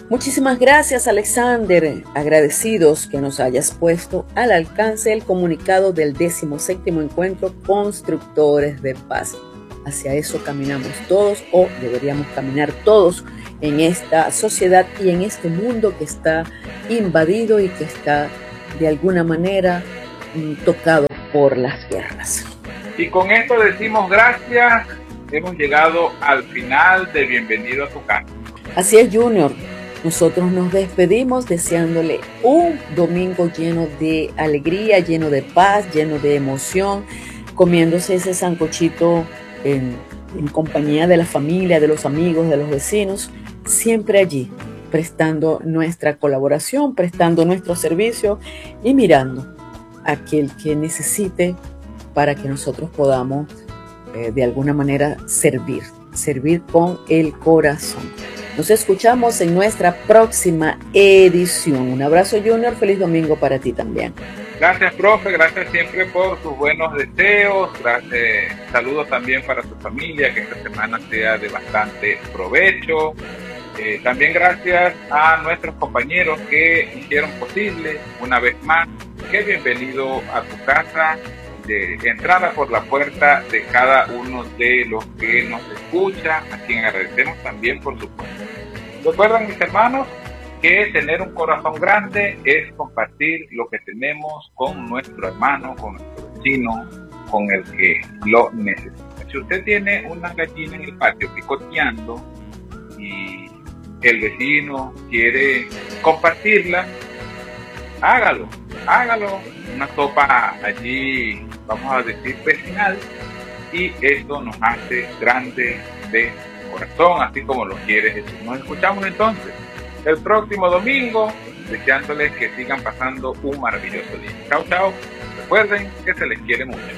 Muchísimas gracias, Alexander. Agradecidos que nos hayas puesto al alcance el comunicado del 17º Encuentro Constructores de Paz. Hacia eso caminamos todos, o deberíamos caminar todos en esta sociedad y en este mundo que está invadido y que está de alguna manera tocado por las guerras. Y con esto decimos gracias. Hemos llegado al final de Bienvenido a tu casa. Así es, Junior. Nosotros nos despedimos deseándole un domingo lleno de alegría, lleno de paz, lleno de emoción, comiéndose ese sancochito en compañía de la familia, de los amigos, de los vecinos, siempre allí, prestando nuestra colaboración, prestando nuestro servicio y mirando a aquel que necesite para que nosotros podamos de alguna manera servir con el corazón. Nos escuchamos en nuestra próxima edición. Un abrazo, Junior. Feliz domingo para ti también. Gracias, profe. Gracias siempre por sus buenos deseos. Gracias. Saludos también para tu familia. Que esta semana sea de bastante provecho. También gracias a nuestros compañeros que hicieron posible, una vez más, que bienvenido a tu casa. De entrada por la puerta de cada uno de los que nos escucha, a quien agradecemos también por supuesto. Recuerden, mis hermanos, que tener un corazón grande es compartir lo que tenemos con nuestro hermano, con nuestro vecino, con el que lo necesita. Si usted tiene una gallina en el patio picoteando y el vecino quiere compartirla, hágalo, una sopa allí, vamos a decir, vecinal, y esto nos hace grandes de corazón, así como lo quiere Jesús. Nos escuchamos entonces el próximo domingo, deseándoles que sigan pasando un maravilloso día. Chao, chao. Recuerden que se les quiere mucho.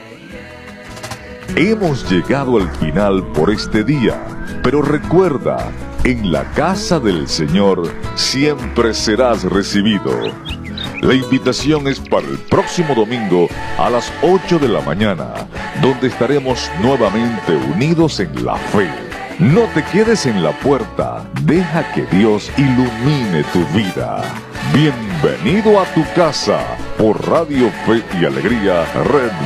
Hemos llegado al final por este día, pero recuerda, en la casa del Señor siempre serás recibido. La invitación es para el próximo domingo a las 8 de la mañana, donde estaremos nuevamente unidos en la fe. No te quedes en la puerta, deja que Dios ilumine tu vida. Bienvenido a tu casa por Radio Fe y Alegría Red